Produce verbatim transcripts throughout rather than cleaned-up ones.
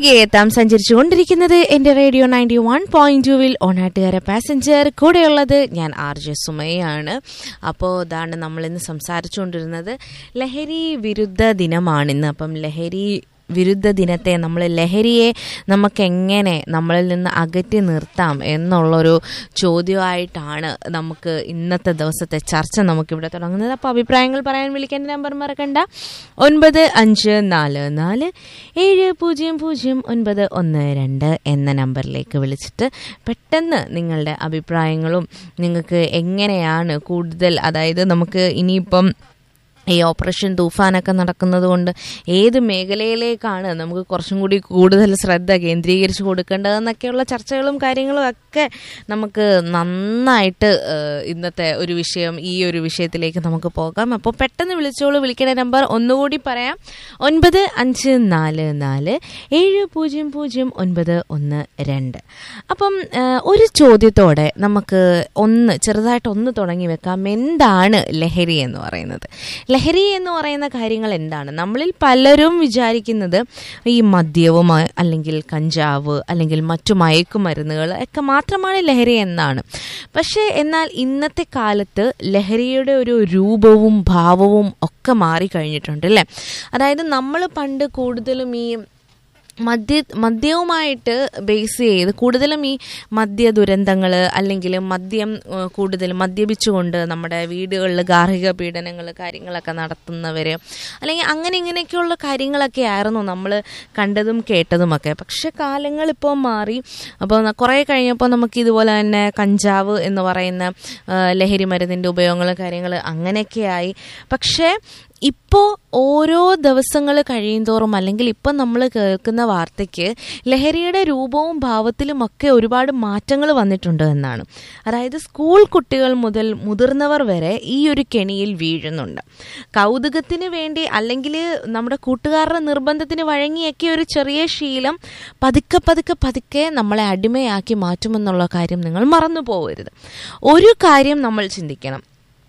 തിരികെ എത്താം. സഞ്ചരിച്ചുകൊണ്ടിരിക്കുന്നത് എൻ്റെ റേഡിയോ നയൻറ്റി വൺ പോയിന്റ് ടുവിൽ ഓണാട്ടുകാര പാസഞ്ചർ. കൂടെയുള്ളത് ഞാൻ ആർ ജെ സുമയാണ്. അപ്പോൾ ഇതാണ് നമ്മളിന്ന് സംസാരിച്ചുകൊണ്ടിരുന്നത്. ലഹരി വിരുദ്ധ ദിനമാണിന്ന്. അപ്പം ലഹരി വിരുദ്ധ ദിനത്തെ നമ്മൾ ലഹരിയെ നമുക്കെങ്ങനെ നമ്മളിൽ നിന്ന് അകറ്റി നിർത്താം എന്നുള്ളൊരു ചോദ്യമായിട്ടാണ് നമുക്ക് ഇന്നത്തെ ദിവസത്തെ ചർച്ച നമുക്കിവിടെ തുടങ്ങുന്നത്. അപ്പോൾ അഭിപ്രായങ്ങൾ പറയാൻ വിളിക്കേണ്ട നമ്പർ മറക്കണ്ട, ഒൻപത് അഞ്ച് നാല് നാല് ഏഴ് പൂജ്യം പൂജ്യം ഒൻപത് ഒന്ന് രണ്ട് എന്ന നമ്പറിലേക്ക് വിളിച്ചിട്ട് പെട്ടെന്ന് നിങ്ങളുടെ അഭിപ്രായങ്ങളും നിങ്ങൾക്ക് എങ്ങനെയാണ് കൂടുതൽ, അതായത് നമുക്ക് ഇനിയിപ്പം ഈ ഓപ്പറേഷൻ തൂഫാനൊക്കെ നടക്കുന്നത് കൊണ്ട് ഏത് മേഖലയിലേക്കാണ് നമുക്ക് കുറച്ചും കൂടി കൂടുതൽ ശ്രദ്ധ കേന്ദ്രീകരിച്ച് കൊടുക്കേണ്ടതെന്നൊക്കെയുള്ള ചർച്ചകളും കാര്യങ്ങളും ഒക്കെ നമുക്ക് നന്നായിട്ട് ഇന്നത്തെ ഒരു വിഷയം ഈ ഒരു വിഷയത്തിലേക്ക് നമുക്ക് പോകാം. അപ്പോൾ പെട്ടെന്ന് വിളിച്ചോളൂ. വിളിക്കേണ്ട നമ്പർ ഒന്നുകൂടി പറയാം, ഒൻപത് അഞ്ച് നാല് നാല് ഏഴ് പൂജ്യം പൂജ്യം ഒൻപത് ഒന്ന് രണ്ട്. അപ്പം ഒരു ചോദ്യത്തോടെ നമുക്ക് ഒന്ന് ചെറുതായിട്ട് ഒന്ന് തുടങ്ങി വെക്കാം. എന്താണ് ലഹരി എന്ന് പറയുന്നത്? ലഹരി എന്ന് പറയുന്ന കാര്യങ്ങൾ എന്താണ്? നമ്മളിൽ പലരും വിചാരിക്കുന്നത് ഈ മദ്യവും അല്ലെങ്കിൽ കഞ്ചാവ് അല്ലെങ്കിൽ മറ്റു മയക്കുമരുന്നുകൾ ഒക്കെ മാത്രമാണ് ലഹരി എന്നാണ്. പക്ഷേ എന്നാൽ ഇന്നത്തെ കാലത്ത് ലഹരിയുടെ ഒരു രൂപവും ഭാവവും ഒക്കെ മാറിക്കഴിഞ്ഞിട്ടുണ്ട് അല്ലേ? അതായത് നമ്മൾ പണ്ട് കൂടുതലും ഈ മദ്യ മദ്യവുമായിട്ട് ബേസ് ചെയ്ത് കൂടുതലും ഈ മദ്യ ദുരന്തങ്ങൾ അല്ലെങ്കിൽ മദ്യം കൂടുതൽ മദ്യപിച്ചുകൊണ്ട് നമ്മുടെ വീടുകളിൽ ഗാർഹിക പീഡനങ്ങൾ കാര്യങ്ങളൊക്കെ നടത്തുന്നവർ അല്ലെങ്കിൽ അങ്ങനെ ഇങ്ങനെയൊക്കെയുള്ള കാര്യങ്ങളൊക്കെ ആയിരുന്നു നമ്മൾ കണ്ടതും കേട്ടതുമൊക്കെ. പക്ഷെ കാലങ്ങളിപ്പോൾ മാറി. അപ്പോൾ കുറേ കഴിഞ്ഞപ്പോൾ നമുക്ക് ഇതുപോലെ തന്നെ കഞ്ചാവ് എന്ന് പറയുന്ന ലഹരി മരുന്നിൻ്റെ ഉപയോഗങ്ങൾ കാര്യങ്ങൾ അങ്ങനെയൊക്കെയായി. പക്ഷേ ഇപ്പോൾ ഓരോ ദിവസങ്ങൾ കഴിയുന്തോറും അല്ലെങ്കിൽ ഇപ്പം നമ്മൾ കേൾക്കുന്ന വാർത്തയ്ക്ക് ലഹരിയുടെ രൂപവും ഭാവത്തിലുമൊക്കെ ഒരുപാട് മാറ്റങ്ങൾ വന്നിട്ടുണ്ട് എന്നാണ്. അതായത് സ്കൂൾ കുട്ടികൾ മുതൽ മുതിർന്നവർ വരെ ഈ ഒരു കെണിയിൽ വീഴുന്നുണ്ട്. കൗതുകത്തിന് വേണ്ടി അല്ലെങ്കിൽ നമ്മുടെ കൂട്ടുകാരുടെ നിർബന്ധത്തിന് വഴങ്ങിയൊക്കെ ഒരു ചെറിയ ശീലം പതുക്കെ പതുക്കെ പതുക്കെ നമ്മളെ അടിമയാക്കി മാറ്റുമെന്നുള്ള കാര്യം നിങ്ങൾ മറന്നു പോകരുത്. ഒരു കാര്യം നമ്മൾ ചിന്തിക്കണം,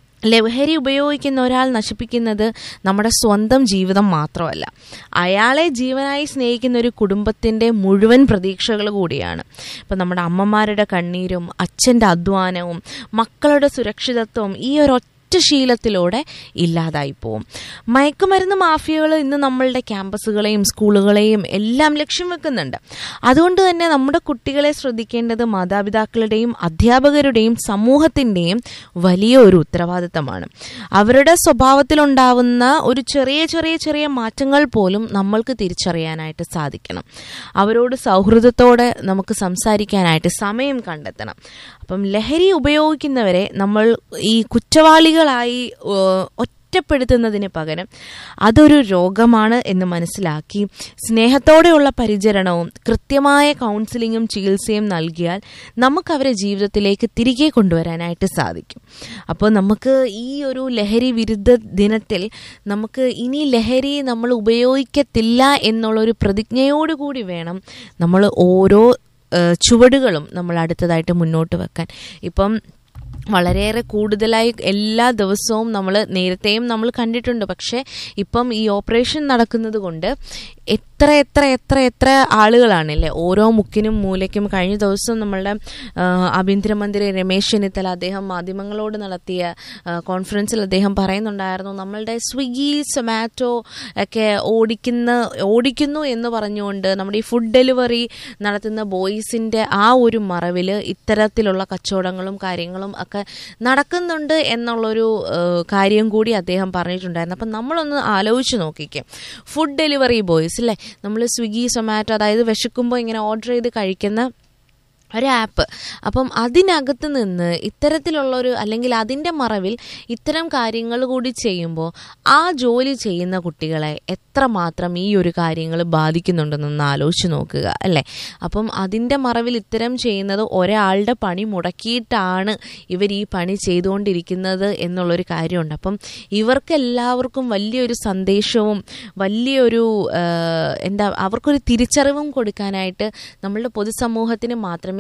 ലഹരി ഉപയോഗിക്കുന്ന ഒരാൾ നശിപ്പിക്കുന്നത് നമ്മുടെ സ്വന്തം ജീവിതം മാത്രമല്ല, അയാളെ ജീവനായി സ്നേഹിക്കുന്ന ഒരു കുടുംബത്തിൻ്റെ മുഴുവൻ പ്രതീക്ഷകൾ കൂടിയാണ്. ഇപ്പം നമ്മുടെ അമ്മമാരുടെ കണ്ണീരും അച്ഛൻ്റെ അധ്വാനവും മക്കളുടെ സുരക്ഷിതത്വവും ഈ ഒരു ശീലത്തിലൂടെ ഇല്ലാതായി പോവും. മയക്കുമരുന്ന് മാഫിയകൾ ഇന്ന് നമ്മളുടെ ക്യാമ്പസുകളെയും സ്കൂളുകളെയും എല്ലാം ലക്ഷ്യം വെക്കുന്നുണ്ട്. അതുകൊണ്ട് തന്നെ നമ്മുടെ കുട്ടികളെ ശ്രദ്ധിക്കേണ്ടത് മാതാപിതാക്കളുടെയും അധ്യാപകരുടെയും സമൂഹത്തിൻ്റെയും വലിയ ഒരു ഉത്തരവാദിത്തമാണ്. അവരുടെ സ്വഭാവത്തിലുണ്ടാവുന്ന ഒരു ചെറിയ ചെറിയ ചെറിയ മാറ്റങ്ങൾ പോലും നമ്മൾക്ക് തിരിച്ചറിയാനായിട്ട് സാധിക്കണം. അവരോട് സൗഹൃദത്തോടെ നമുക്ക് സംസാരിക്കാനായിട്ട് സമയം കണ്ടെത്തണം. അപ്പം ലഹരി ഉപയോഗിക്കുന്നവരെ നമ്മൾ ഈ കുറ്റവാളികളായി ഒറ്റപ്പെടുത്തുന്നതിന് പകരം അതൊരു രോഗമാണ് എന്ന് മനസ്സിലാക്കി സ്നേഹത്തോടെയുള്ള പരിചരണവും കൃത്യമായ കൗൺസിലിങ്ങും ചികിത്സയും നൽകിയാൽ നമുക്കവരെ ജീവിതത്തിലേക്ക് തിരികെ കൊണ്ടുവരാനായിട്ട് സാധിക്കും. അപ്പോൾ നമുക്ക് ഈ ഒരു ലഹരി വിരുദ്ധ ദിനത്തിൽ നമുക്ക് ഇനി ലഹരി നമ്മൾ ഉപയോഗിക്കത്തില്ല എന്നുള്ളൊരു പ്രതിജ്ഞയോടുകൂടി വേണം നമ്മൾ ഓരോ ചുവടുകളും നമ്മൾ അടുത്തതായിട്ട് മുന്നോട്ട് വെക്കാൻ. ഇപ്പം വളരെയേറെ കൂടുതലായി എല്ലാ ദിവസവും നമ്മൾ നേരത്തെയും നമ്മൾ കണ്ടിട്ടുണ്ട്. പക്ഷേ ഇപ്പം ഈ ഓപ്പറേഷൻ നടക്കുന്നത് കൊണ്ട് എത്ര എത്ര എത്ര എത്ര ആളുകളാണല്ലേ ഓരോ മുക്കിനും മൂലയ്ക്കും. കഴിഞ്ഞ ദിവസം നമ്മളുടെ ആഭ്യന്തരമന്ത്രി രമേശ് ചെന്നിത്തല അദ്ദേഹം മാധ്യമങ്ങളോട് നടത്തിയ കോൺഫറൻസിൽ അദ്ദേഹം പറയുന്നുണ്ടായിരുന്നു, നമ്മളുടെ സ്വിഗ്ഗി സൊമാറ്റോ ഒക്കെ ഓടിക്കുന്ന ഓടിക്കുന്നു എന്ന് പറഞ്ഞുകൊണ്ട് നമ്മുടെ ഈ ഫുഡ് ഡെലിവറി നടത്തുന്ന ബോയ്സിൻ്റെ ആ ഒരു മറവിൽ ഇത്തരത്തിലുള്ള കച്ചവടങ്ങളും കാര്യങ്ങളും ഒക്കെ നടക്കുന്നുണ്ട് എന്നുള്ളൊരു കാര്യം കൂടി അദ്ദേഹം പറഞ്ഞിട്ടുണ്ടായിരുന്നു. അപ്പം നമ്മളൊന്ന് ആലോചിച്ച് നോക്കിക്കാം, ഫുഡ് ഡെലിവറി ബോയ്സ് അല്ലേ, നമ്മൾ സ്വിഗ്ഗി സൊമാറ്റോ അതായത് വിശക്കുമ്പോൾ ഇങ്ങനെ ഓർഡർ ചെയ്ത് കഴിക്കുന്ന ഒരു ആപ്പ്. അപ്പം അതിനകത്ത് നിന്ന് ഇത്തരത്തിലുള്ളൊരു അല്ലെങ്കിൽ അതിൻ്റെ മറവിൽ ഇത്തരം കാര്യങ്ങൾ കൂടി ചെയ്യുമ്പോൾ ആ ജോലി ചെയ്യുന്ന കുട്ടികളെ എത്രമാത്രം ഈ ഒരു കാര്യങ്ങൾ ബാധിക്കുന്നുണ്ടെന്നൊന്ന് ആലോചിച്ച് നോക്കുക അല്ലേ. അപ്പം അതിൻ്റെ മറവിൽ ഇത്തരം ചെയ്യുന്നത് ഒരാളുടെ പണി മുടക്കിയിട്ടാണ് ഇവർ ഈ പണി ചെയ്തുകൊണ്ടിരിക്കുന്നത് എന്നുള്ളൊരു കാര്യമുണ്ട്. അപ്പം ഇവർക്കെല്ലാവർക്കും വലിയൊരു സന്ദേശവും വലിയൊരു എന്താ അവർക്കൊരു തിരിച്ചറിവും കൊടുക്കാനായിട്ട് നമ്മളുടെ പൊതുസമൂഹത്തിന് മാത്രമേ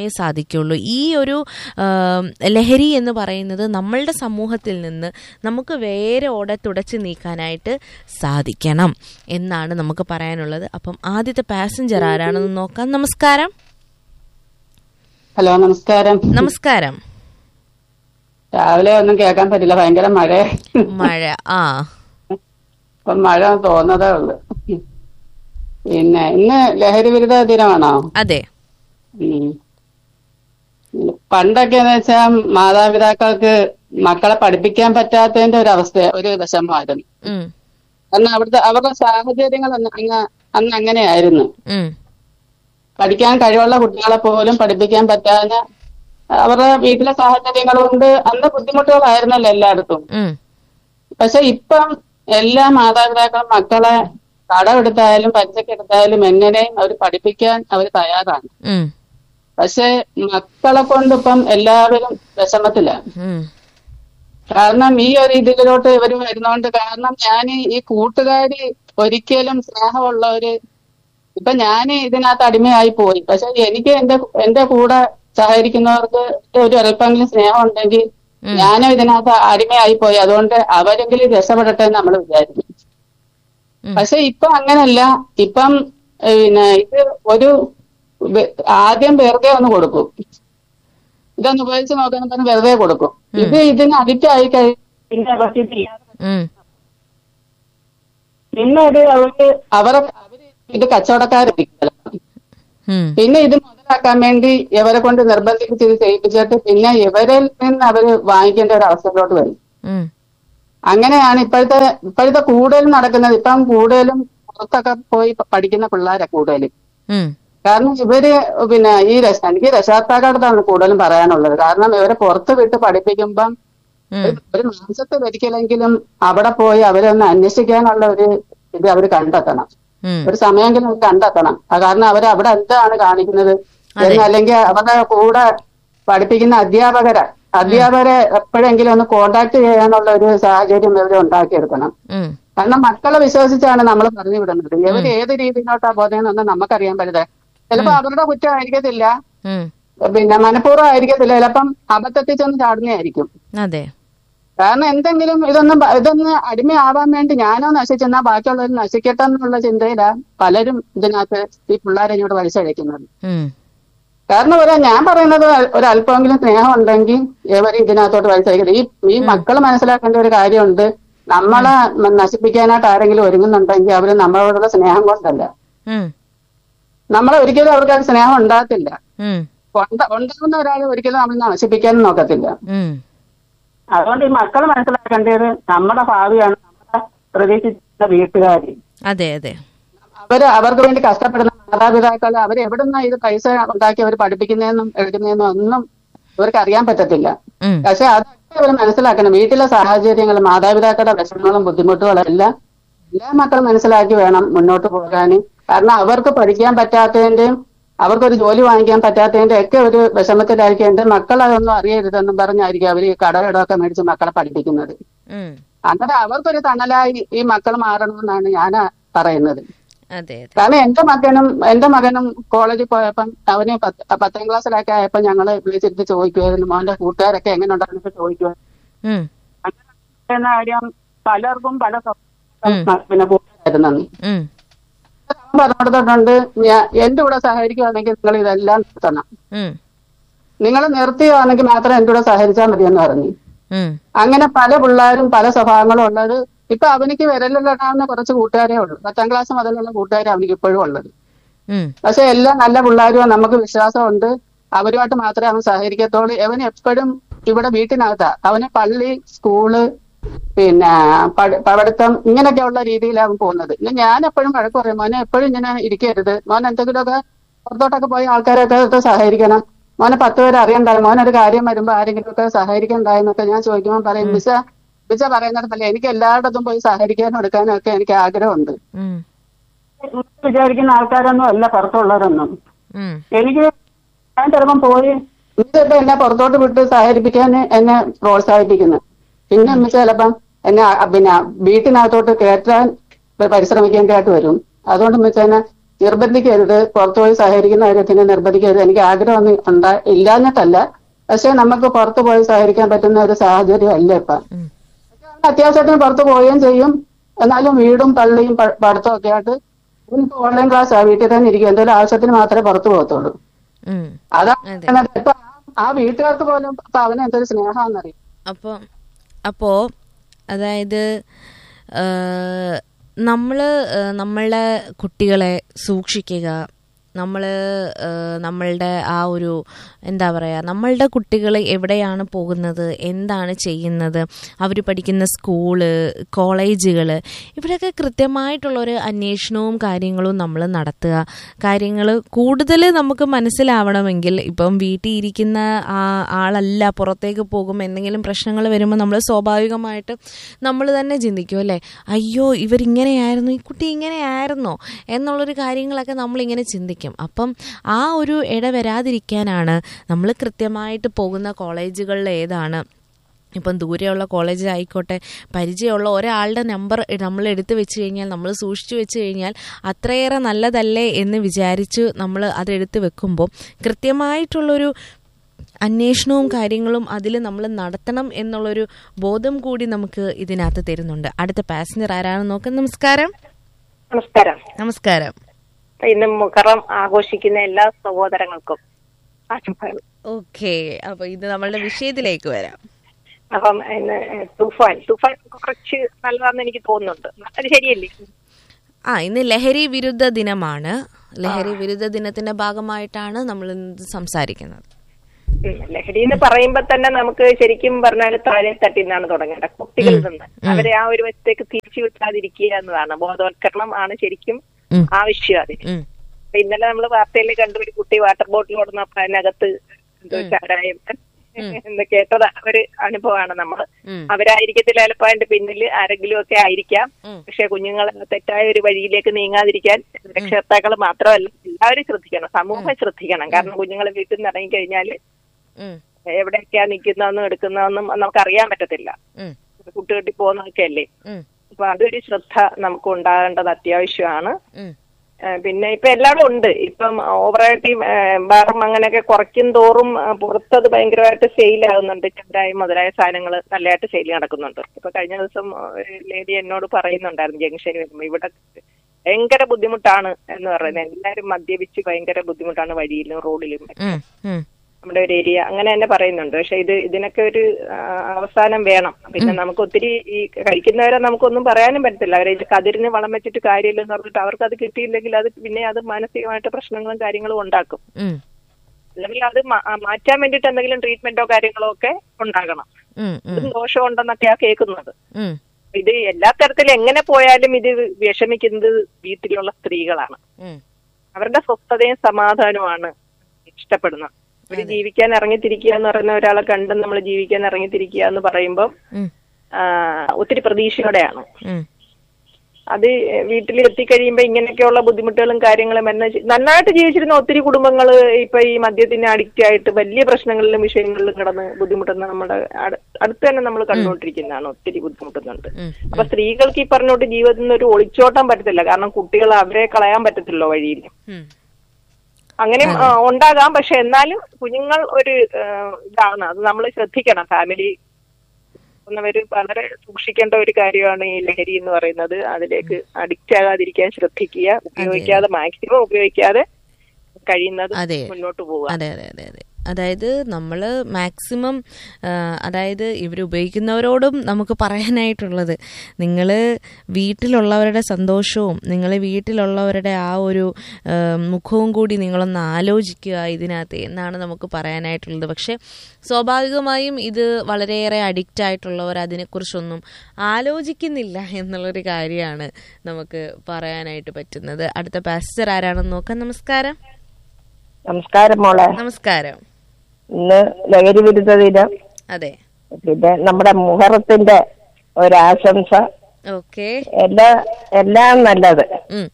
മാത്രമേ സാധിക്കുള്ളൂ. ഈ ഒരു ലഹരി എന്ന് പറയുന്നത് നമ്മളുടെ സമൂഹത്തിൽ നിന്ന് നമുക്ക് വേരോടെ തുടച്ചു നീക്കാനായിട്ട് സാധിക്കണം എന്നാണ് നമുക്ക് പറയാനുള്ളത്. അപ്പം ആദ്യത്തെ പാസഞ്ചർ ആരാണെന്ന് നോക്കാം. നമസ്കാരം. ഹലോ, നമസ്കാരം. നമസ്കാരം. രാവിലെ ഒന്നും കേൾക്കാൻ പറ്റില്ല, ഭയങ്കര മഴ മഴ ആ ഇപ്പം മഴ തോന്നതേ ഉള്ളു. പിന്നെ ഇന്ന് ലഹരി വിരുദ്ധ ദിനമാണോ? അതെ. പണ്ടൊക്കെ എന്ന് വെച്ചാൽ മാതാപിതാക്കൾക്ക് മക്കളെ പഠിപ്പിക്കാൻ പറ്റാത്തതിന്റെ ഒരു അവസ്ഥ, ഒരു വിഷമമായിരുന്നു. കാരണം അവിടുത്തെ അവരുടെ സാഹചര്യങ്ങൾ അങ്ങ് അന്ന് അങ്ങനെയായിരുന്നു. പഠിക്കാൻ കഴിവുള്ള കുട്ടികളെ പോലും പഠിപ്പിക്കാൻ പറ്റാതെ അവരുടെ വീട്ടിലെ സാഹചര്യങ്ങൾ കൊണ്ട് അന്ന് ബുദ്ധിമുട്ടുകളായിരുന്നല്ലോ എല്ലായിടത്തും. പക്ഷെ ഇപ്പം എല്ലാ മാതാപിതാക്കളും മക്കളെ കടമെടുത്തായാലും പലിശക്കെടുത്തായാലും എങ്ങനെയും അവർ പഠിപ്പിക്കാൻ അവർ തയ്യാറാണ്. പക്ഷെ മക്കളെ കൊണ്ട് ഇപ്പം എല്ലാവരും വിഷമത്തിലാണ്. കാരണം ഈ ഒരു ഇതിലോട്ട് ഇവർ വരുന്നോണ്ട്, കാരണം ഞാൻ ഈ കൂട്ടുകാരി ഒരിക്കലും സ്നേഹമുള്ളവര്, ഇപ്പൊ ഞാൻ ഇതിനകത്ത് അടിമയായി പോയി. പക്ഷെ എനിക്ക് എന്റെ എന്റെ കൂടെ സഹകരിക്കുന്നവർക്ക് ഒരു അല്പമെങ്കിലും സ്നേഹം ഉണ്ടെങ്കിൽ ഞാനും ഇതിനകത്ത് അടിമയായി പോയി, അതുകൊണ്ട് അവരെങ്കിലും രക്ഷപ്പെടട്ടെ എന്ന് നമ്മൾ വിചാരിക്കും. പക്ഷെ ഇപ്പൊ അങ്ങനല്ല. ഇപ്പം പിന്നെ ഇത് ഒരു ആദ്യം വെറുതെ ഒന്ന് കൊടുക്കും, ഇതൊന്ന് ഉപയോഗിച്ച് നോക്കാൻ പറഞ്ഞ് വെറുതെ കൊടുക്കും. ഇത് ഇതിന് അഡിക്റ്റ് ആയി കഴിഞ്ഞ പിന്നെ പിന്നെ ഇത് അവർക്ക് അവരെ ഇത് കച്ചവടക്കാരെത്തിക്കല. പിന്നെ ഇത് മുതലാക്കാൻ വേണ്ടി ഇവരെ കൊണ്ട് നിർബന്ധിച്ച് ഇത് ചെയ്യിപ്പിച്ചിട്ട് പിന്നെ ഇവരിൽ നിന്ന് അവര് വാങ്ങിക്കേണ്ട ഒരു അവസ്ഥയിലോട്ട് വരും. അങ്ങനെയാണ് ഇപ്പോഴത്തെ ഇപ്പോഴത്തെ കൂടുതലും നടക്കുന്നത്. ഇപ്പം കൂടുതലും പുറത്തൊക്കെ പോയി പഠിക്കുന്ന പിള്ളേരാ കൂടുതലും. കാരണം ഇവര് പിന്നെ ഈ എനിക്ക് രക്ഷാകർത്താക്കളുടെ കൂടുതലും പറയാനുള്ളത്. കാരണം ഇവരെ പുറത്ത് വിട്ട് പഠിപ്പിക്കുമ്പം ഒരു മാസത്തെ ഒരിക്കലെങ്കിലും അവിടെ പോയി അവരെ ഒന്ന് അന്വേഷിക്കാനുള്ള ഒരു ഇത് അവർ കണ്ടെത്തണം, ഒരു സമയമെങ്കിലും കണ്ടെത്തണം. കാരണം അവർ അവിടെ എന്താണ് കാണിക്കുന്നത് എന്ന്, അല്ലെങ്കിൽ അവരുടെ കൂടെ പഠിപ്പിക്കുന്ന അധ്യാപകരെ അധ്യാപകരെ എപ്പോഴെങ്കിലും ഒന്ന് കോണ്ടാക്ട് ചെയ്യാനുള്ള ഒരു സാഹചര്യം ഇവരെ ഉണ്ടാക്കിയെടുക്കണം. കാരണം മക്കളെ വിശ്വസിച്ചാണ് നമ്മൾ പറഞ്ഞു വിടുന്നത്. ഇവർ ഏത് രീതിയിലോട്ടാ പോകുന്നതെന്നൊന്നും നമുക്കറിയാൻ പറ്റില്ല. ചിലപ്പോ അവരുടെ കുറ്റം ആയിരിക്കത്തില്ല, പിന്നെ മനഃപൂർവ്വം ആയിരിക്കത്തില്ല, ചിലപ്പം അബദ്ധത്തിൽ ചെന്ന് ചാടുന്നതായിരിക്കും. അതെ. കാരണം എന്തെങ്കിലും ഇതൊന്നും ഇതൊന്ന് അടിമയാവാൻ വേണ്ടി ഞാനോ നശിച്ചെന്നാ ബാക്കിയുള്ളവർ നശിക്കട്ടെ എന്നുള്ള ചിന്തയിലാ പലരും ഇതിനകത്ത് ഈ പിള്ളേരെ ഇങ്ങോട്ട് വലിച്ചഴിക്കുന്നത്. കാരണം ഒരു ഞാൻ പറയുന്നത് ഒരല്പമെങ്കിലും സ്നേഹം ഉണ്ടെങ്കിൽ ഇവർ ഇതിനകത്തോട്ട് വലിച്ചഴിക്കുന്നത്. ഈ ഈ മക്കൾ മനസ്സിലാക്കേണ്ട ഒരു കാര്യമുണ്ട്, നമ്മളെ നശിപ്പിക്കാനായിട്ട് ആരെങ്കിലും ഒരുങ്ങുന്നുണ്ടെങ്കിൽ അവര് നമ്മളോടുള്ള സ്നേഹം കൊണ്ടല്ല. നമ്മളെ ഒരിക്കലും അവർക്ക് അത് സ്നേഹം ഉണ്ടാകത്തില്ല. ഉണ്ടാകുന്ന ഒരാൾ ഒരിക്കലും നമ്മൾ നശിപ്പിക്കാനും നോക്കത്തില്ല. അതുകൊണ്ട് ഈ മക്കൾ മനസ്സിലാക്കേണ്ടത് നമ്മുടെ ഭാവിയാണ് നമ്മുടെ പ്രതീക്ഷിച്ച വീട്ടുകാർ. അതെ അതെ. അവര് അവർക്ക് വേണ്ടി കഷ്ടപ്പെടുന്ന മാതാപിതാക്കൾ അവർ എവിടുന്ന ഇത് പൈസ ഉണ്ടാക്കി അവർ പഠിപ്പിക്കുന്നതെന്നും എടുക്കുന്നതെന്നും ഒന്നും ഇവർക്ക് അറിയാൻ പറ്റത്തില്ല. പക്ഷെ അതൊക്കെ ഇവർ മനസ്സിലാക്കണം. വീട്ടിലെ സാഹചര്യങ്ങൾ, മാതാപിതാക്കളുടെ വിഷമങ്ങളും ബുദ്ധിമുട്ടുകളും എല്ലാം എല്ലാ മക്കളും മനസ്സിലാക്കി വേണം മുന്നോട്ട് പോകാൻ. കാരണം അവർക്ക് പഠിക്കാൻ പറ്റാത്തതിന്റെയും അവർക്കൊരു ജോലി വാങ്ങിക്കാൻ പറ്റാത്തതിന്റെ ഒക്കെ ഒരു വിഷമത്തിലായിരിക്കും എന്റെ മക്കൾ അതൊന്നും അറിയരുതെന്നും പറഞ്ഞായിരിക്കും അവർ ഈ കടകടമൊക്കെ മേടിച്ച് മക്കളെ പഠിപ്പിക്കുന്നത്. അങ്ങനെ അവർക്കൊരു തണലായി ഈ മക്കൾ മാറണമെന്നാണ് ഞാൻ പറയുന്നത്. കാരണം എന്റെ മകനും എന്റെ മകനും കോളേജിൽ പോയപ്പം അവന് പത്താം ക്ലാസ്സിലൊക്കെ ആയപ്പോ ഞങ്ങള് വിളിച്ചിട്ട് ചോദിക്കുമായിരുന്നു, മോന്റെ കൂട്ടുകാരൊക്കെ എങ്ങനെ ഉണ്ടാകുന്നൊക്കെ ചോദിക്കുമായിരുന്നു. അങ്ങനെ കാര്യം പലർക്കും പല പിന്നെ കൂട്ടുകാരുന്നു പറഞ്ഞിട്ടുണ്ട്. ഞാൻ എന്റെ കൂടെ സഹകരിക്കുകയാണെങ്കിൽ നിങ്ങൾ ഇതെല്ലാം നിർത്തണം, നിങ്ങൾ നിർത്തിയാണെങ്കിൽ മാത്രം എന്റെ കൂടെ സഹകരിച്ചാൽ മതിയെന്ന് പറഞ്ഞു. അങ്ങനെ പല പിള്ളേരും പല സ്വഭാവങ്ങളും ഉള്ളത്. ഇപ്പൊ അവനിക്ക് വിരലിലിടാവുന്ന കുറച്ച് കൂട്ടുകാരേ ഉള്ളൂ. പത്താം ക്ലാസ് മുതലുള്ള കൂട്ടുകാരെ അവനിക്ക് ഇപ്പോഴും ഉള്ളത്. പക്ഷെ എല്ലാം നല്ല പിള്ളേരും നമുക്ക് വിശ്വാസമുണ്ട്, അവരുമായിട്ട് മാത്രമേ അവൻ സഹകരിക്കത്തുള്ളൂ. അവന് എപ്പോഴും ഇവിടെ വീട്ടിനകത്താ. അവന് പള്ളി, സ്കൂള്, പിന്നെ പഠിത്തം ഇങ്ങനെയൊക്കെയുള്ള രീതിയിലാണ് അവൻ പോകുന്നത്. ഞാൻ എപ്പോഴും വഴക്ക് പറയും, മോനെ എപ്പോഴും ഇങ്ങനെ ഇരിക്കരുത്, മോൻ എന്തെങ്കിലുമൊക്കെ പുറത്തോട്ടൊക്കെ പോയി ആൾക്കാരൊക്കെ സഹകരിക്കണം, മോനെ പത്ത് പേര് അറിയണ്ടായി, മോനൊരു കാര്യം വരുമ്പോ ആരെങ്കിലും ഒക്കെ സഹകരിക്കണ്ടായെന്നൊക്കെ ഞാൻ ചോദിക്കുമ്പോൾ പറയും, ബിസ ബിസ പറയുന്നിടത്തല്ലേ എനിക്ക് എല്ലായിടത്തും പോയി സഹകരിക്കാനും എടുക്കാനും ഒക്കെ എനിക്ക് ആഗ്രഹമുണ്ട്. വിചാരിക്കുന്ന ആൾക്കാരൊന്നും അല്ല പുറത്തുള്ളവരൊന്നും. എനിക്ക് ഞാൻ ചിലപ്പം പോയി ഇന്നിപ്പോ എന്നെ പുറത്തോട്ട് വിട്ട് സഹകരിപ്പിക്കാൻ എന്നെ പ്രോത്സാഹിപ്പിക്കുന്നു. പിന്നെ അമ്മ ചിലപ്പം എന്നെ പിന്നെ വീട്ടിനകത്തോട്ട് കയറ്റാൻ പരിശ്രമിക്കേണ്ടതായിട്ട് വരും. അതുകൊണ്ട് വെച്ചാൽ നിർബന്ധിക്കരുത്, പുറത്തുപോയി സഹകരിക്കുന്ന കാര്യത്തിന് നിർബന്ധിക്കരുത്. എനിക്ക് ആഗ്രഹം ഉണ്ടാ ഇല്ലാഞ്ഞിട്ടല്ല, പക്ഷെ നമുക്ക് പുറത്തു പോയി സഹകരിക്കാൻ പറ്റുന്ന ഒരു സാഹചര്യം അല്ല ഇപ്പൊ. അത്യാവശ്യത്തിന് പുറത്ത് പോവുകയും ചെയ്യും, എന്നാലും വീടും പള്ളിയും പഠിത്തവും ഒക്കെ ആയിട്ട് ഇപ്പൊ ഓൺലൈൻ ക്ലാസ് ആ വീട്ടിൽ തന്നെ ഇരിക്കും. എന്തെങ്കിലും ആവശ്യത്തിന് മാത്രമേ പുറത്തു പോകത്തുള്ളൂ. അതാണ് ഇപ്പൊ ആ വീട്ടുകാർക്ക് പോലും ഇപ്പൊ അവന് എന്തൊരു സ്നേഹമാണെന്നറിയും. അപ്പൊ അപ്പോ അതായത് നമ്മള് നമ്മളുടെ കുട്ടികളെ സൂക്ഷിക്കുക, നമ്മൾ നമ്മളുടെ ആ ഒരു എന്താ പറയുക, നമ്മളുടെ കുട്ടികൾ എവിടെയാണ് പോകുന്നത്, എന്താണ് ചെയ്യുന്നത്, അവർ പഠിക്കുന്ന സ്കൂള്, കോളേജുകൾ, ഇവിടെയൊക്കെ കൃത്യമായിട്ടുള്ളൊരു അന്വേഷണവും കാര്യങ്ങളും നമ്മൾ നടത്തുക. കാര്യങ്ങൾ കൂടുതൽ നമുക്ക് മനസ്സിലാവണമെങ്കിൽ ഇപ്പം വീട്ടിൽ ഇരിക്കുന്ന ആ ആളല്ല പുറത്തേക്ക് പോകുമ്പോൾ എന്തെങ്കിലും പ്രശ്നങ്ങൾ വരുമ്പോൾ നമ്മൾ സ്വാഭാവികമായിട്ട് നമ്മൾ തന്നെ ചിന്തിക്കും അല്ലേ, അയ്യോ ഇവരിങ്ങനെയായിരുന്നു, ഈ കുട്ടി ഇങ്ങനെയായിരുന്നോ എന്നുള്ളൊരു കാര്യങ്ങളൊക്കെ നമ്മളിങ്ങനെ ചിന്തിക്കും. അപ്പം ആ ഒരു ഇട വരാതിരിക്കാനാണ് നമ്മൾ കൃത്യമായിട്ട് പോകുന്ന കോളേജുകളിൽ ഏതാണ്, ഇപ്പം ദൂരെയുള്ള കോളേജ് ആയിക്കോട്ടെ, പരിചയമുള്ള ഒരാളുടെ നമ്പർ നമ്മൾ എടുത്തു വെച്ച് കഴിഞ്ഞാൽ, നമ്മൾ സൂക്ഷിച്ചു വെച്ച് കഴിഞ്ഞാൽ അത്രയേറെ നല്ലതല്ലേ എന്ന് വിചാരിച്ച് നമ്മൾ അതെടുത്ത് വെക്കുമ്പോൾ കൃത്യമായിട്ടുള്ളൊരു അന്വേഷണവും കാര്യങ്ങളും അതിൽ നമ്മൾ നടത്തണം എന്നുള്ളൊരു ബോധം കൂടി നമുക്ക് ഇതിനകത്ത് തരുന്നുണ്ട്. അടുത്ത പാസഞ്ചർ ആരാണെന്ന് നോക്കാം. നമസ്കാരം. നമസ്കാരം. നമസ്കാരം. ഇന്ന് മുഹറം ആഘോഷിക്കുന്ന എല്ലാ സഹോദരങ്ങൾക്കും ആശംസകൾ. ഓക്കെ, അപ്പൊ ഇത് നമ്മളുടെ വിഷയത്തിലേക്ക് വരാം. അപ്പം ഇന്ന് തൂഫാൻ തൂഫാൻ കുറച്ച് നല്ലതാണെന്ന് എനിക്ക് തോന്നുന്നുണ്ട്. അത് ശരിയല്ലേ? ആ, ഇന്ന് ലഹരി വിരുദ്ധ ദിനമാണ്. ലഹരി വിരുദ്ധ ദിനത്തിന്റെ ഭാഗമായിട്ടാണ് നമ്മൾ ഇന്ന് സംസാരിക്കുന്നത്. ലഹരി എന്ന് പറയുമ്പോ തന്നെ നമുക്ക് ശരിക്കും പറഞ്ഞാൽ താഴെ തട്ടിന്നാണ് തുടങ്ങേണ്ടത്, കുട്ടികളിൽ നിന്ന്. അവരെ ആ ഒരു വശത്തേക്ക് തിരിച്ചു വിട്ടാതിരിക്കുക എന്നതാണ്. ബോധവൽക്കരണം ആണ് ശരിക്കും ആവശ്യം അതിന്. ഇന്നലെ നമ്മള് വാർത്തയിൽ കണ്ടു, ഒരു കുട്ടി വാട്ടർ ബോട്ടിൽ കൊടുന്നപ്പോ അതിനകത്ത് എന്തോ ചാരായം എന്ന് കേട്ടത് ഒരു അനുഭവമാണ്. നമ്മള് അവരായിരിക്കത്തില്ല ചിലപ്പോ അതിന്റെ പിന്നിൽ ആരെങ്കിലും ഒക്കെ ആയിരിക്കാം. പക്ഷെ കുഞ്ഞുങ്ങളെ തെറ്റായ ഒരു വഴിയിലേക്ക് നീങ്ങാതിരിക്കാൻ രക്ഷകർത്താക്കൾ മാത്രമല്ല എല്ലാവരും ശ്രദ്ധിക്കണം, സമൂഹം ശ്രദ്ധിക്കണം. കാരണം കുഞ്ഞുങ്ങളെ വീട്ടിൽ നിന്ന് ഇറങ്ങിക്കഴിഞ്ഞാല് എവിടെയൊക്കെയാ നിൽക്കുന്നതെന്നും എടുക്കുന്നതെന്നും നമുക്ക് അറിയാൻ പറ്റത്തില്ല. കുട്ടുകെട്ടി പോകുന്നതൊക്കെ അല്ലേ. അപ്പൊ അതൊരു ശ്രദ്ധ നമുക്ക് ഉണ്ടാകേണ്ടത് അത്യാവശ്യമാണ്. പിന്നെ ഇപ്പൊ എല്ലാവരും ഉണ്ട്. ഇപ്പം ഓവറായിട്ട് ബാറും അങ്ങനെയൊക്കെ കുറയ്ക്കും തോറും പുറത്തത് ഭയങ്കരമായിട്ട് സെയിൽ ആകുന്നുണ്ട്. ചന്ദ്രായ മുതലായ സാധനങ്ങൾ നല്ലതായിട്ട് സെയിൽ നടക്കുന്നുണ്ട്. ഇപ്പൊ കഴിഞ്ഞ ദിവസം ലേഡി എന്നോട് പറയുന്നുണ്ടായിരുന്നു, ജംഗ്ഷനിൽ വരുമ്പോ ഇവിടെ ഭയങ്കര ബുദ്ധിമുട്ടാണ് എന്ന് പറയുന്നത്. എല്ലാവരും മദ്യപിച്ച് ഭയങ്കര ബുദ്ധിമുട്ടാണ് വഴിയിലും റോഡിലും. നമ്മുടെ ഒരു ഏരിയ അങ്ങനെ തന്നെ പറയുന്നുണ്ട്. പക്ഷെ ഇത് ഇതിനൊക്കെ ഒരു അവസാനം വേണം. പിന്നെ നമുക്ക് ഒത്തിരി ഈ കഴിക്കുന്നവരെ നമുക്കൊന്നും പറയാനും പറ്റത്തില്ല. അവരെ കതിരിന് വളം വെച്ചിട്ട് കാര്യമില്ലെന്ന് പറഞ്ഞിട്ട് അവർക്ക് അത് കിട്ടിയില്ലെങ്കിൽ അത് പിന്നെ അത് മാനസികമായിട്ട് പ്രശ്നങ്ങളും കാര്യങ്ങളും ഉണ്ടാക്കും. അല്ലെങ്കിൽ അത് മാറ്റാൻ വേണ്ടിട്ട് എന്തെങ്കിലും ട്രീറ്റ്മെന്റോ കാര്യങ്ങളോ ഒക്കെ ഉണ്ടാകണം. ഇതും ദോഷമുണ്ടെന്നൊക്കെയാ കേൾക്കുന്നത്. ഇത് എല്ലാ തരത്തിലും എങ്ങനെ പോയാലും ഇത് വിഷമിക്കുന്നത് വീട്ടിലുള്ള സ്ത്രീകളാണ്. അവരുടെ സ്വസ്ഥതയും സമാധാനവുമാണ് ഇഷ്ടപ്പെടുന്നത്. ഒരു ജീവിക്കാൻ ഇറങ്ങിത്തിരിക്കുക എന്ന് പറയുന്ന ഒരാളെ കണ്ട് നമ്മൾ ജീവിക്കാൻ ഇറങ്ങിത്തിരിക്കുക എന്ന് പറയുമ്പോൾ ഒത്തിരി പ്രതീക്ഷയോടെയാണ്. അത് വീട്ടിൽ എത്തിക്കഴിയുമ്പോ ഇങ്ങനെയൊക്കെയുള്ള ബുദ്ധിമുട്ടുകളും കാര്യങ്ങളും വരുന്ന നന്നായിട്ട് ജീവിച്ചിരുന്ന ഒത്തിരി കുടുംബങ്ങൾ ഇപ്പൊ ഈ മദ്യത്തിന് അഡിക്റ്റ് ആയിട്ട് വലിയ പ്രശ്നങ്ങളിലും വിഷയങ്ങളിലും കിടന്ന് ബുദ്ധിമുട്ടുന്ന നമ്മുടെ അടുത്ത് തന്നെ നമ്മൾ കണ്ടുകൊണ്ടിരിക്കുന്നതാണ്. ഒത്തിരി ബുദ്ധിമുട്ടുന്നുണ്ട്. അപ്പൊ സ്ത്രീകൾക്ക് ഈ പറഞ്ഞോട്ട് ജീവിതത്തിൽ നിന്ന് ഒരു ഒളിച്ചോട്ടാൻ പറ്റത്തില്ല. കാരണം കുട്ടികൾ അവരെ കളയാൻ പറ്റത്തില്ലോ വഴിയിൽ. അങ്ങനെ ഉണ്ടാകാം. പക്ഷെ എന്നാലും കുഞ്ഞുങ്ങൾ ഒരു ഇതാണ്, അത് നമ്മൾ ശ്രദ്ധിക്കണം. ഫാമിലി വര് വളരെ സൂക്ഷിക്കേണ്ട ഒരു കാര്യമാണ് ഈ ലഹരി എന്ന് പറയുന്നത്. അതിലേക്ക് അഡിക്റ്റ് ആകാതിരിക്കാൻ ശ്രദ്ധിക്കുക. ഉപയോഗിക്കാതെ, മാക്സിമം ഉപയോഗിക്കാതെ കഴിയുന്നത് മുന്നോട്ട് പോവുക. അതെ അതെ അതെ അതെ അതായത് നമ്മൾ മാക്സിമം, അതായത് ഇവർ ഉപയോഗിക്കുന്നവരോടും നമുക്ക് പറയാനായിട്ടുള്ളത്, നിങ്ങൾ വീട്ടിലുള്ളവരുടെ സന്തോഷവും നിങ്ങൾ വീട്ടിലുള്ളവരുടെ ആ ഒരു മുഖവും കൂടി നിങ്ങളൊന്ന് ആലോചിക്കുക ഇതിനകത്ത് എന്നാണ് നമുക്ക് പറയാനായിട്ടുള്ളത്. പക്ഷെ സ്വാഭാവികമായും ഇത് വളരെയേറെ അഡിക്റ്റ് ആയിട്ടുള്ളവർ അതിനെക്കുറിച്ചൊന്നും ആലോചിക്കുന്നില്ല എന്നുള്ളൊരു കാര്യമാണ് നമുക്ക് പറയാനായിട്ട് പറ്റുന്നത്. അടുത്ത പാസഞ്ചർ ആരാണെന്ന് നോക്കാം. നമസ്കാരം. നമസ്കാരം മോളെ. നമസ്കാരം. ഇന്ന് ലഹരി വിരുദ്ധ ദിനം. അതെ. പിന്നെ നമ്മുടെ മുഹറത്തിന്റെ ഒരാശംസ. ഓക്കെ. എല്ലാ എല്ലാം നല്ലത്.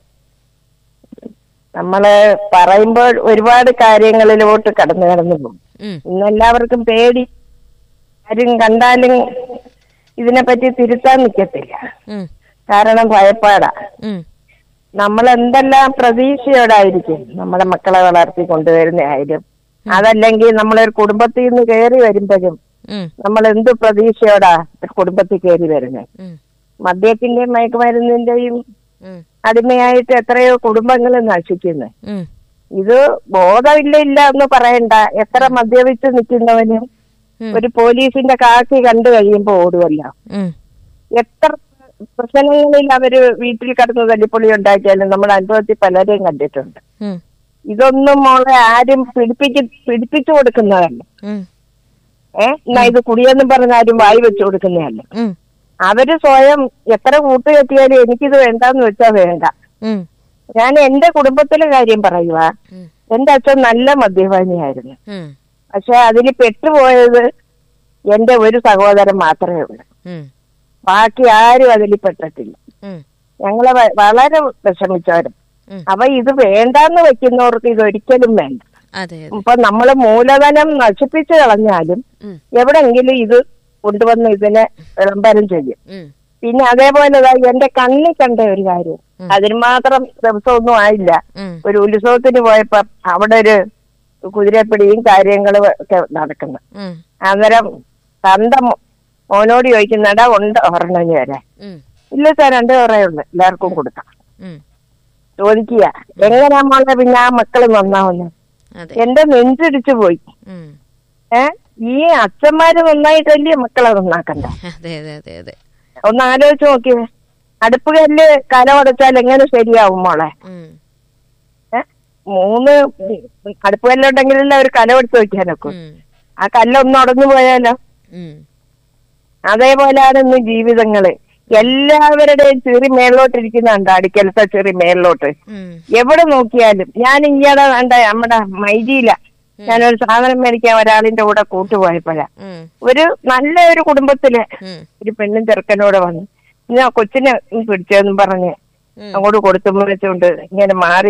നമ്മള് പറയുമ്പോൾ ഒരുപാട് കാര്യങ്ങളിലോട്ട് കടന്നു കടന്നു പോകും. ഇന്നെല്ലാവർക്കും പേടി. ആരും കണ്ടാലും ഇതിനെപ്പറ്റി തിരുത്താൻ നിൽക്കത്തില്ല. കാരണം ഭയപ്പാടാ. നമ്മൾ എന്തെല്ലാം പ്രതീക്ഷയോടായിരിക്കും നമ്മളെ മക്കളെ വളർത്തി കൊണ്ടുവരുന്ന ആയാലും, അതല്ലെങ്കിൽ നമ്മളൊരു കുടുംബത്തിൽ നിന്ന് കയറി വരുമ്പോഴും നമ്മൾ എന്ത് പ്രതീക്ഷയോടാ ഒരു കുടുംബത്തിൽ കയറി വരുന്നത്. മദ്യത്തിന്റെയും മയക്കുമരുന്നിന്റെയും അടിമയായിട്ട് എത്രയോ കുടുംബങ്ങൾ നശിക്കുന്നു. ഇത് ബോധമില്ല ഇല്ല എന്ന് പറയണ്ട. എത്ര മദ്യപിച്ച് നിൽക്കുന്നവനും ഒരു പോലീസിന്റെ കാക്കി കണ്ടു കഴിയുമ്പോ ഓടുമല്ലോ. എത്ര പ്രശ്നങ്ങളിൽ അവര് വീട്ടിൽ കിടന്ന് തല്ലിപ്പൊളി ഉണ്ടാക്കിയാലും നമ്മുടെ അനുഭവത്തിൽ പലരെയും കണ്ടിട്ടുണ്ട്. ഇതൊന്നും മോളെ ആരും പിടിപ്പിച്ച് പിടിപ്പിച്ചു കൊടുക്കുന്നതല്ല. ഏഹ് എന്നാ ഇത് കുടിയെന്നും പറഞ്ഞ ആരും വായി വെച്ചു കൊടുക്കുന്നതല്ല. അവര് സ്വയം എത്ര കൂട്ട് കെട്ടിയാലും എനിക്കിത് വേണ്ടെന്ന് വെച്ചാ വേണ്ട. ഞാൻ എന്റെ കുടുംബത്തിലെ കാര്യം പറയുക. എന്റെ അച്ഛൻ നല്ല മദ്യപാനിയായിരുന്നു. പക്ഷെ അതിൽ പെട്ടുപോയത് എന്റെ ഒരു സഹോദരൻ മാത്രമേ ഉള്ളൂ. ബാക്കി ആരും അതിൽ പെട്ടിട്ടില്ല. ഞങ്ങളെ വളരെ വിഷമിച്ചവരും. അപ്പൊ ഇത് വേണ്ടാന്ന് വെക്കുന്നവർക്ക് ഇതൊരിക്കലും വേണ്ട. ഇപ്പൊ നമ്മള് മൂലധനം നശിപ്പിച്ചു കളഞ്ഞാലും എവിടെങ്കിലും ഇത് കൊണ്ടുവന്ന് ഇതിനെ വിളംബരം ചെയ്യും. പിന്നെ അതേപോലെ എന്റെ കണ്ണിൽ കണ്ട ഒരു കാര്യം, അതിന് മാത്രം ദിവസമൊന്നും ആയില്ല. ഒരു ഉത്സവത്തിന് പോയപ്പോ അവിടെ ഒരു കുതിരപ്പിടിയും കാര്യങ്ങളും ഒക്കെ നടക്കുന്നു. അന്നേരം തന്ത മോനോട് ചോദിക്കുന്നടാ ഉണ്ട് ഒരെണ്ണഞ്ഞ് വരാൻ. ഇല്ല സാർ രണ്ടു കുറേ ഉള്ളു, എല്ലാവർക്കും കൊടുക്കാം. ചോദിക്കുക എങ്ങനെയാ മോളെ പിന്നെ ആ മക്കള് നന്നാവുന്നു. എന്റെ നെഞ്ചിടിച്ചു പോയി. ഏ ഈ അച്ഛന്മാര് നന്നായിട്ടല്ലേ മക്കളെ നന്നാക്കണ്ടേ? ഒന്ന് ആലോചിച്ച് നോക്കിയേ. അടുപ്പ് കല്ല് കലമടച്ചാൽ എങ്ങനെ ശരിയാവും മോളെ? ഏ മൂന്ന് അടുപ്പ് കല്ലുണ്ടെങ്കിലല്ലേ ഒരു കലമെടുത്ത് വെക്കാനൊക്കെ. ആ കല്ലൊന്ന് ഉടഞ്ഞു പോയാലോ? അതേപോലെയാണ് ഇന്ന് ജീവിതങ്ങള്. എല്ലാവരുടെയും ചെറി മേളിലോട്ടിരിക്കുന്നുണ്ട്. അടുക്കലത്തെ ചെറി മേളിലോട്ട് എവിടെ നോക്കിയാലും. ഞാൻ ഈയിടെ വേണ്ട നമ്മുടെ മൈജിയില ഞാനൊരു സാധനം മേടിക്കാൻ ഒരാളിന്റെ കൂടെ കൂട്ടുപോയപ്പോഴാ ഒരു നല്ല ഒരു കുടുംബത്തില് ഒരു പെണ്ണും ചെറുക്കനോടെ വന്നു. ഞാൻ കൊച്ചിനെ പിടിച്ചെന്നും പറഞ്ഞ് അങ്ങോട്ട് കൊടുത്തു വെച്ചുകൊണ്ട് ഇങ്ങനെ മാറി